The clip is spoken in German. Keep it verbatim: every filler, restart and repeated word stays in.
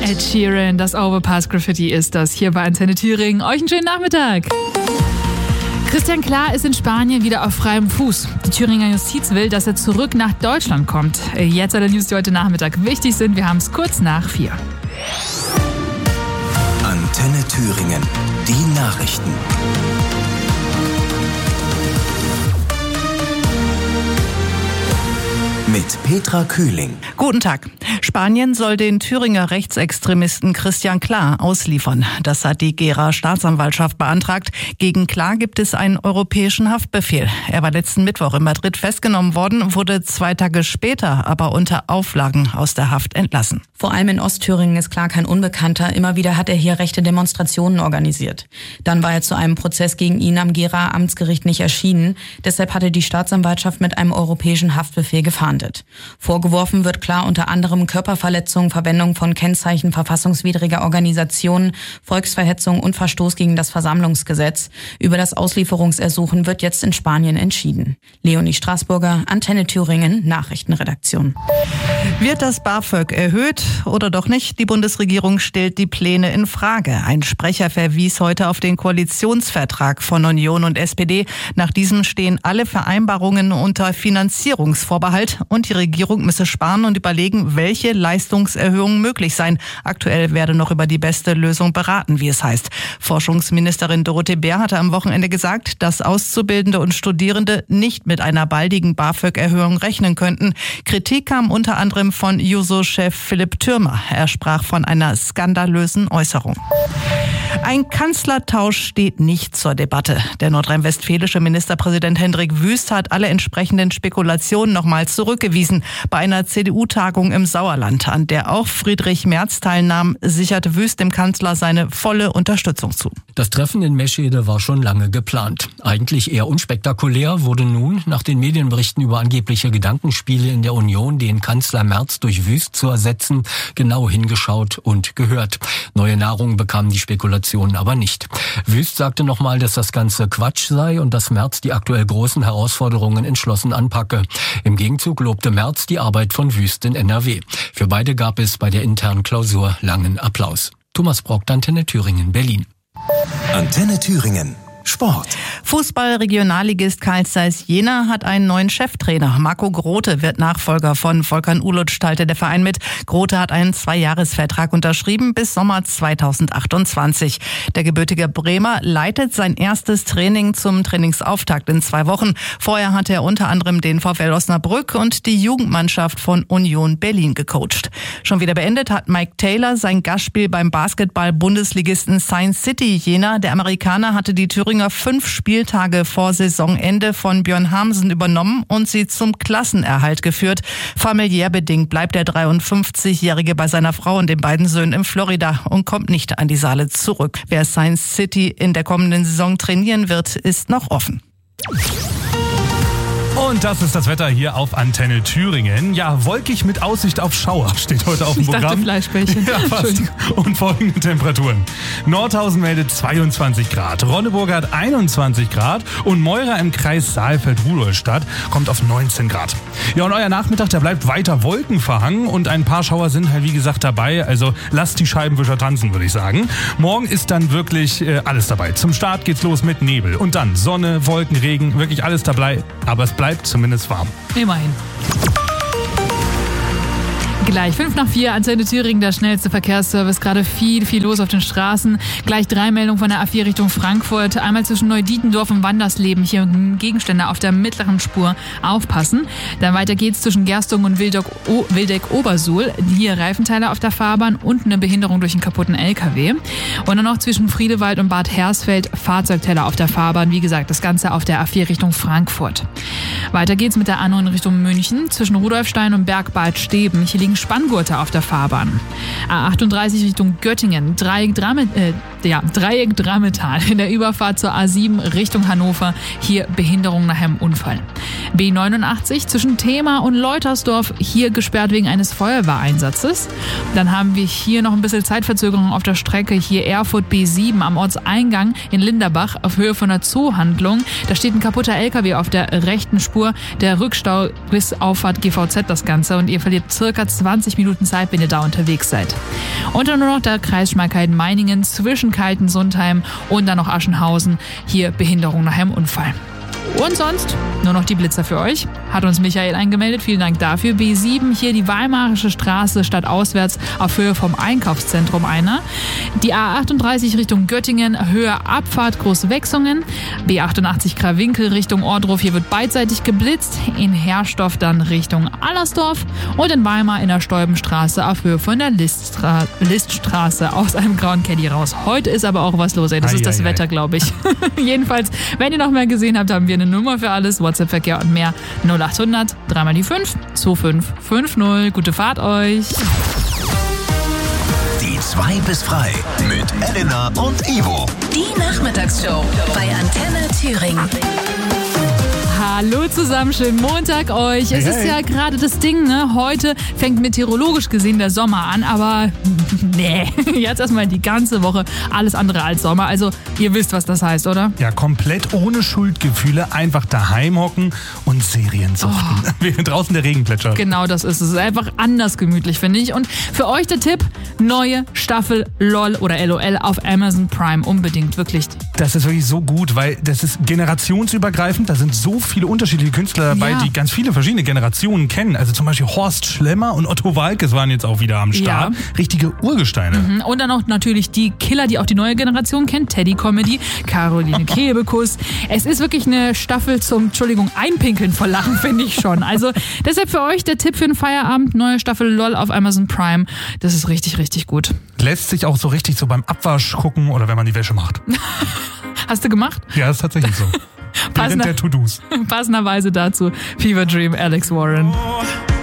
Ed Sheeran, das Overpass Graffiti ist das hier bei Antenne Thüringen. Euch einen schönen Nachmittag. Christian Klar ist in Spanien wieder auf freiem Fuß. Die Thüringer Justiz will, dass er zurück nach Deutschland kommt. Jetzt alle News, die heute Nachmittag wichtig sind. Wir haben es kurz nach vier. Antenne Thüringen, die Nachrichten. Mit Petra Kühling. Guten Tag. Spanien soll den Thüringer Rechtsextremisten Christian Klar ausliefern. Das hat die Gera Staatsanwaltschaft beantragt. Gegen Klar gibt es einen europäischen Haftbefehl. Er war letzten Mittwoch in Madrid festgenommen worden, wurde zwei Tage später aber unter Auflagen aus der Haft entlassen. Vor allem in Ostthüringen ist Klar kein Unbekannter. Immer wieder hat er hier rechte Demonstrationen organisiert. Dann war er zu einem Prozess gegen ihn am Gera Amtsgericht nicht erschienen. Deshalb hatte die Staatsanwaltschaft mit einem europäischen Haftbefehl gefahndet. Vorgeworfen wird Klar unter anderem Körperverletzung, Verwendung von Kennzeichen verfassungswidriger Organisationen, Volksverhetzung und Verstoß gegen das Versammlungsgesetz. Über das Auslieferungsersuchen wird jetzt in Spanien entschieden. Leonie Straßburger, Antenne Thüringen, Nachrichtenredaktion. Wird das BAföG erhöht oder doch nicht? Die Bundesregierung stellt die Pläne in Frage. Ein Sprecher verwies heute auf den Koalitionsvertrag von Union und S P D. Nach diesem stehen alle Vereinbarungen unter Finanzierungsvorbehalt und die Regierung müsse sparen und überlegen, welche Leistungserhöhungen möglich seien. Aktuell werde noch über die beste Lösung beraten, wie es heißt. Forschungsministerin Dorothee Bär hatte am Wochenende gesagt, dass Auszubildende und Studierende nicht mit einer baldigen BAföG-Erhöhung rechnen könnten. Kritik kam unter anderem von Juso-Chef Philipp Thürmer. Er sprach von einer skandalösen Äußerung. Ein Kanzlertausch steht nicht zur Debatte. Der nordrhein-westfälische Ministerpräsident Hendrik Wüst hat alle entsprechenden Spekulationen nochmal zurückgewiesen. Bei einer C D U-Tagung im Sauerland, an der auch Friedrich Merz teilnahm, sicherte Wüst dem Kanzler seine volle Unterstützung zu. Das Treffen in Meschede war schon lange geplant. Eigentlich eher unspektakulär wurde nun nach den Medienberichten über angebliche Gedankenspiele in der Union, den Kanzler Merz durch Wüst zu ersetzen, genau hingeschaut und gehört. Neue Nahrung bekamen die Spekulationen aber nicht. Wüst sagte nochmal, dass das Ganze Quatsch sei und dass Merz die aktuell großen Herausforderungen entschlossen anpacke. Im Gegenzug lobte Merz die Arbeit von Wüst in N R W. Für beide gab es bei der internen Klausur langen Applaus. Thomas Brock, Antenne Thüringen, Berlin. Antenne Thüringen. Sport. Fußball-Regionalligist Carl Zeiss Jena hat einen neuen Cheftrainer. Marco Grote wird Nachfolger von Volkan Uluc, teilte der Verein mit. Grote hat einen Zweijahresvertrag unterschrieben bis Sommer zweitausendachtundzwanzig. Der gebürtige Bremer leitet sein erstes Training zum Trainingsauftakt in zwei Wochen. Vorher hatte er unter anderem den VfL Osnabrück und die Jugendmannschaft von Union Berlin gecoacht. Schon wieder beendet hat Mike Taylor sein Gastspiel beim Basketball-Bundesligisten Science City Jena. Der Amerikaner hatte die Thüringer fünf Spieltage vor Saisonende von Björn Hamsen übernommen und sie zum Klassenerhalt geführt. Familiär bedingt bleibt der dreiundfünfzigjährige bei seiner Frau und den beiden Söhnen in Florida und kommt nicht an die Saale zurück. Wer Science City in der kommenden Saison trainieren wird, ist noch offen. Und das ist das Wetter hier auf Antenne Thüringen. Ja, wolkig mit Aussicht auf Schauer steht heute auf dem ich Programm. Dachte Fleischbällchen. Ja, fast. Und folgende Temperaturen. Nordhausen meldet zweiundzwanzig Grad, Ronneburg hat einundzwanzig Grad und Meurer im Kreis Saalfeld-Rudolstadt kommt auf neunzehn Grad. Ja, und euer Nachmittag, der bleibt weiter wolkenverhangen und ein paar Schauer sind halt wie gesagt dabei. Also lasst die Scheibenwischer tanzen, würde ich sagen. Morgen ist dann wirklich äh, alles dabei. Zum Start geht's los mit Nebel und dann Sonne, Wolken, Regen, wirklich alles dabei. Aber es bleibt Bleibt zumindest warm. Immerhin. Gleich fünf nach vier, Antenne Thüringen, der schnellste Verkehrsservice. Gerade viel, viel los auf den Straßen. Gleich drei Meldungen von der A vier Richtung Frankfurt. Einmal zwischen Neudietendorf und Wandersleben. Hier Gegenstände auf der mittleren Spur. Aufpassen. Dann weiter geht's zwischen Gerstungen und Wildeck-Obersuhl. Hier Reifenteile auf der Fahrbahn und eine Behinderung durch einen kaputten L K W. Und dann noch zwischen Friedewald und Bad Hersfeld Fahrzeugteller auf der Fahrbahn. Wie gesagt, das Ganze auf der A vier Richtung Frankfurt. Weiter geht's mit der A neun Richtung München. Zwischen Rudolfstein und Bergbad Steben. Hier liegen Spanngurte auf der Fahrbahn. A achtunddreißig Richtung Göttingen, Dreieck, Drame, äh, ja, Dreieck Drametal in der Überfahrt zur A sieben Richtung Hannover. Hier Behinderung nach einem Unfall. B neunundachtzig zwischen Thema und Leutersdorf, hier gesperrt wegen eines Feuerwehreinsatzes. Dann haben wir hier noch ein bisschen Zeitverzögerung auf der Strecke. Hier Erfurt B sieben am Ortseingang in Linderbach auf Höhe von der Zoohandlung. Da steht ein kaputter L K W auf der rechten Spur. Der Rückstau bis Auffahrt G V Z das Ganze und ihr verliert circa zwanzig Minuten Zeit, wenn ihr da unterwegs seid. Und dann nur noch der Kreis Schmalkalden-Meiningen zwischen Kaltensundheim und dann noch Aschenhausen. Hier Behinderung nach einem Unfall. Und sonst nur noch die Blitzer für euch. Hat uns Michael eingemeldet. Vielen Dank dafür. B sieben, hier die Weimarische Straße stadtauswärts auf Höhe vom Einkaufszentrum einer. Die A achtunddreißig Richtung Göttingen, Höhe Abfahrt Großwechsungen. B achtundachtzig Krawinkel Richtung Ohrdruf, hier wird beidseitig geblitzt. In Herrstorf dann Richtung Allersdorf. Und in Weimar in der Stolbenstraße auf Höhe von der Liststra- Liststraße aus einem grauen Caddy raus. Heute ist aber auch was los, ey. Das Ei, ist das ei, Wetter, glaube ich. Jedenfalls, wenn ihr noch mehr gesehen habt, haben wir eine Nummer für alles, WhatsApp-Verkehr und mehr. null achthundert, dreimal die fünf, zwei fünf fünf null. Gute Fahrt euch. Die zwei bis frei mit Elena und Ivo. Die Nachmittagsshow bei Antenne Thüringen. Hallo zusammen, schönen Montag euch. Es Hey, ist hey. ja gerade das Ding, ne? Heute fängt meteorologisch gesehen der Sommer an, aber nee, jetzt erstmal die ganze Woche alles andere als Sommer. Also ihr wisst, was das heißt, oder? Ja, komplett ohne Schuldgefühle, einfach daheim hocken und Serien suchten, Oh. während draußen der Regen plätschert. Genau, das ist es. Es ist einfach anders gemütlich, finde ich. Und für euch der Tipp, neue Staffel LOL oder LOL auf Amazon Prime. Unbedingt, wirklich. Das ist wirklich so gut, weil das ist generationsübergreifend. Da sind so viele unterschiedliche Künstler dabei, Ja. die ganz viele verschiedene Generationen kennen. Also zum Beispiel Horst Schlemmer und Otto Waalkes waren jetzt auch wieder am Start. Ja. Richtige Urgesteine. Und dann auch natürlich die Killer, die auch die neue Generation kennt. Teddy-Comedy, Caroline Kebekus. Es ist wirklich eine Staffel zum, Entschuldigung, Einpinkeln vor Lachen, finde ich schon. Also deshalb für euch der Tipp für den Feierabend, neue Staffel LOL auf Amazon Prime. Das ist richtig, richtig gut. Lässt sich auch so richtig so beim Abwasch gucken oder wenn man die Wäsche macht. Hast du gemacht? Ja, ist tatsächlich so. Während Passender, der To-Dos. passenderweise dazu Fever Dream, Alex Warren.